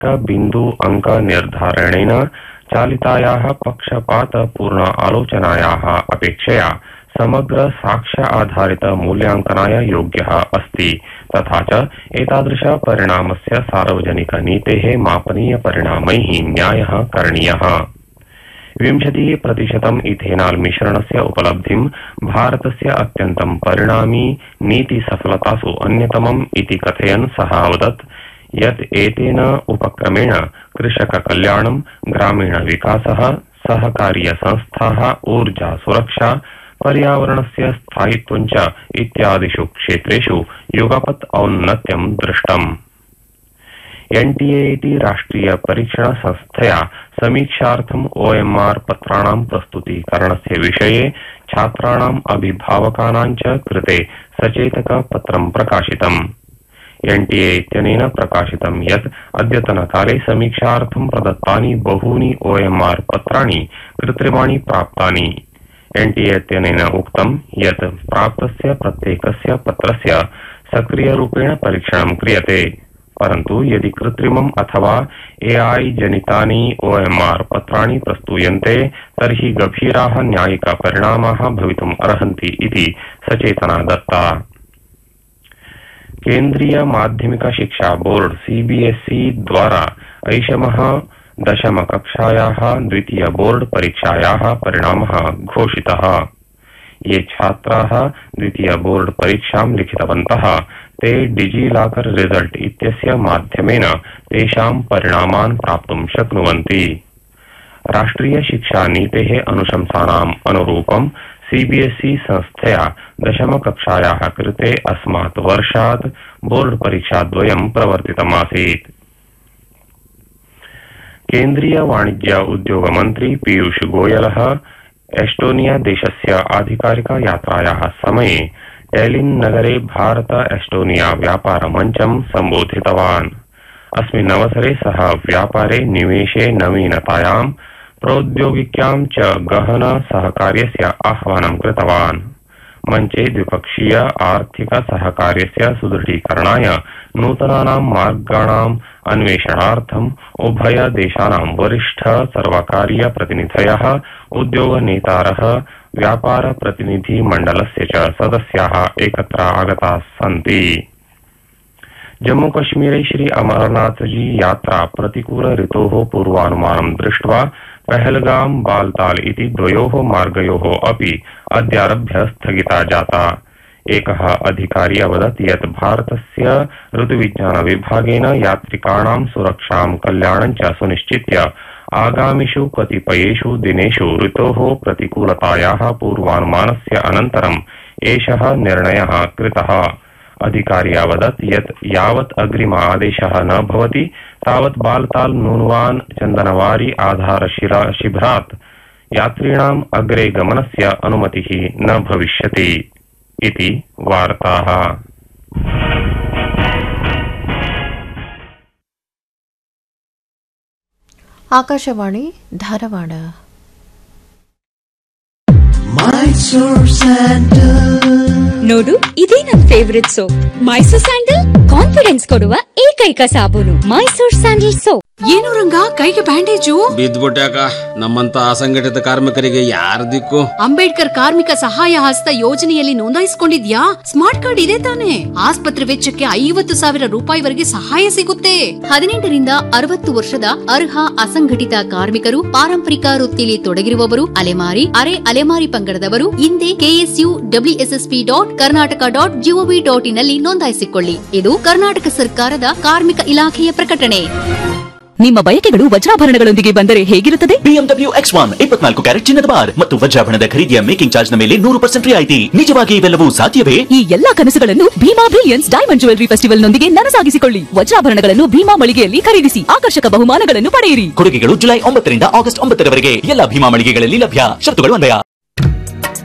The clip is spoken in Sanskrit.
बिंदु अंक निर्धारणेन चालितायाः पक्षपातपूर्ण आलोचनायाः अपेक्षया समग्र साक्ष्य आधारित मूल्यांकनाय योग्यः अस्ति तथा च एतादृश परिणामस्य सार्वजनिक नीतेः मापनीय परिणामैः न्यायः करणीयः। 20% इथेनॉल मिश्रणस्य उपलब्धिं भारतस्य अत्यन्तं परिणामी नीति सफलतासु अन्यतमम् इति कथयन् सः अवदत् यत् एतेन उपक्रमेण कृषक कल्याणं, ग्रामीण विकासः, सहकारीय संस्थाः, ऊर्जा सुरक्षा, पर्यावरणस्य स्थायित्वं च इत्यादिषु क्षेत्रेषु युगपत् औन्नत्यं दृष्टम्। एनटीए इति राष्ट्रिय परीक्षण संस्थया समीक्षार्थम् ओएमआर पत्राणां प्रस्तुतीकरणस्य विषये छात्राणाम् अभिभावकानां च कृते सचेतक पत्रं प्रकाशितम्। एनटीए इत्यनेन प्रकाशितं यत् अद्यतनकाले समीक्षार्थं प्रदत्तानि बहूनि ओएमआर पत्राणि कृत्रिमाणि प्राप्तानि। एनटीए इत्यनेन उक्तं यत् प्राप्तस्य प्रत्येकस्य पत्रस्य सक्रियरूपेण परीक्षणं क्रियते, परन्तु यदि कृत्रिमम् अथवा एआई जनितानि ओएमआर पत्राणि प्रस्तूयन्ते तर्हि गभीराः न्यायिकपरिणामाः भवितुम् अर्हन्ति इति सचेतना दत्ता। केन्द्रीय माध्यमिक शिक्षा बोर्ड सीबीएसई द्वारा ऐषमः 10th कक्षायाः द्वितीय बोर्ड परीक्षायाः परिणामः घोषितः। ये छात्राः द्वितीय बोर्ड परीक्षां लिखितवन्तः ते डिजिलॉकर रिजल्ट इत्यस्य माध्यमेन तेषां परिणामान् प्राप्तुं शक्नुवन्ति। राष्ट्रिय शिक्षा नीतेः अनुशंसानाम् अनुरूपं सीबीएसई संस्थया 10th कक्षायाः कृते अस्मात् वर्षात् बोर्ड परीक्षाद्वयं प्रवर्तितमासीत्। केन्द्रीय वाणिज्य उद्योग मंत्री पीयूष गोयलः एस्टोनिया देशस्य आधिकारिक यात्रायाः समये टेलिन् नगरे भारत एस्टोनिया व्यापार मञ्चं सम्बोधितवान्। अस्मिन् अवसरे सः व्यापारे निवेशे नवीनतायां, प्रौद्योगिक्यां च गहन सहकार्यस्य आह्वानं कृतवान्। मञ्चे द्विपक्षीय आर्थिक सहकार्यस्य सुदृढीकरणाय नूतनानां मार्गाणाम् अन्वेषणार्थम् उभय देशानां वरिष्ठ सर्वकारीय प्रतिनिधयः, उद्योग नेतारः, व्यापार प्रतिनिधि मण्डलस्य च सदस्याः एकत्र आगताः सन्ति। जम्मू कश्मीरे श्री अमरनाथ जी यात्रा प्रतिकूल ऋतोः पूर्वानुमानं दृष्ट्वा पहलगाम बालताल इति द्वयोः मार्गयोः अपि अद्यारभ्य स्थगिता जाता। एकः अधिकारी अवदत् यत् भारतस्य ऋतुविज्ञान विभागेन यात्रिकाणां सुरक्षां कल्याणं च सुनिश्चित्य आगामिषु कतिपयेषु दिनेषु ऋतोः प्रतिकूलतायाः पूर्वानुमानस्य अनन्तरम् एषः निर्णयः कृतः। अधिकारी अवदत् यत् यावत् अग्रिम आदेशः न भवति तावत् बालताल नूनवान चन्दनवारी आधार शिबिरात् यात्रिणाम् अग्रे गमनस्य अनुमतिः न भविष्यति इति वार्ताः। आकाशवाणी धारवाड़। ನೋಡು ಇದೇ ನನ್ನ favourite soap Mysore sandal confidence ಕೊಡುವ ಏಕೈಕ ಸಾಬೂನು ಮೈಸೂರ್ ಸ್ಯಾಂಡಲ್ ಸೋಪ್। ಏನು ರಂಗ ಕೈಗೆ ಬ್ಯಾಂಡೇಜು ಬಿದ್ದ್ಬಿಟ್ಟಾಕ ನಮ್ಮಂತ ಅಸಂಘಟಿತ ಕಾರ್ಮಿಕರಿಗೆ ಯಾರ ದಿಕ್ಕು? ಅಂಬೇಡ್ಕರ್ ಕಾರ್ಮಿಕ ಸಹಾಯ ಹಸ್ತ ಯೋಜನೆಯಲ್ಲಿ ನೋಂದಾಯಿಸಿಕೊಂಡಿದ್ಯಾ? ಸ್ಮಾರ್ಟ್ ಕಾರ್ಡ್ ಇದೆ ತಾನೆ? ಆಸ್ಪತ್ರೆ ವೆಚ್ಚಕ್ಕೆ 50,000 ರೂಪಾಯಿವರೆಗೆ ಸಹಾಯ ಸಿಗುತ್ತೆ। 18 ರಿಂದ 60 ವರ್ಷದ ಅರ್ಹ ಅಸಂಘಟಿತ ಕಾರ್ಮಿಕರು, ಪಾರಂಪರಿಕ ವೃತ್ತಿಯಲ್ಲಿ ತೊಡಗಿರುವವರು, ಅಲೆಮಾರಿ, ಅರೆ ಅಲೆಮಾರಿ ಪಂಗಡದವರು ಹಿಂದೆ ksu.wssp.karnataka.gov.in ನಲ್ಲಿ ನೋಂದಾಯಿಸಿಕೊಳ್ಳಿ। ಇದು ಕರ್ನಾಟಕ ಸರ್ಕಾರದ ಕಾರ್ಮಿಕ ಇಲಾಖೆಯ ಪ್ರಕಟಣೆ। ನಿಮ್ಮ ಬಯಕೆಗಳು ವಜ್ರಾಭರಣಗಳೊಂದಿಗೆ ಬಂದರೆ ಹೇಗಿರುತ್ತದೆ? BMW X1 24 ಕ್ಯಾರೆಟ್ ಚಿನ್ನದ ಬಾರ್ ಮತ್ತು ವಜ್ರಾಭರಣದ ಖರೀದಿಯ ಮೇಕಿಂಗ್ ಚಾರ್ಜ್ ನ ಮೇಲೆ 100% ರಿಯಾಯಿತಿ। ನಿಜವಾಗಿ ಇವೆಲ್ಲವೂ ಸಾಧ್ಯವೇ? ಈ ಎಲ್ಲಾ ಕನಸುಗಳನ್ನು Bima brilliance diamond jewellery festival ನೊಂದಿಗೆ ನನಸಾಗಿಸಿಕೊಳ್ಳಿ। ವಜ್ರಾಭರಣಗಳನ್ನು ಭೀಮಾ ಮಳಿಗೆಯಲ್ಲಿ ಖರೀದಿಸಿ ಆಕರ್ಷಕ ಬಹುಮಾನಗಳನ್ನು ಪಡೆಯಿರಿ। ಕೊಡುಗೆಗಳು ಜುಲೈ 9 ರಿಂದ ಆಗಸ್ಟ್ 9 ರವರೆಗೆ ಎಲ್ಲ ಭೀಮಾ ಮಳಿಗೆಗಳಲ್ಲಿ ಲಭ್ಯ। ಶರತ್ತುಗಳು ಅನ್ವಯ।